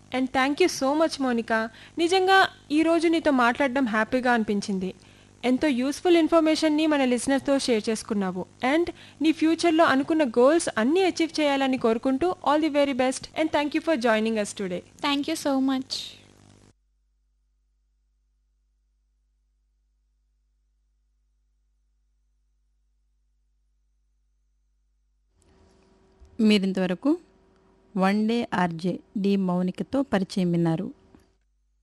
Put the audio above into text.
And thank you so much Monika. నిజంగా ఈరోజు నీతో మాట్లాడడం హ్యాపీగా అనిపించింది. ఎంతో యూస్ఫుల్ ఇన్ఫర్మేషన్ని మన లిసనర్స్తో షేర్ చేసుకున్నావు. అండ్ నీ ఫ్యూచర్లో అనుకున్న గోల్స్ అన్నీ అచీవ్ చేయాలని కోరుకుంటూ all the very best and thank you for joining us today. Thank you so much. మీరింతవరకు వన్ డే ఆర్జే డి మౌనికతో పరిచయం విన్నారు.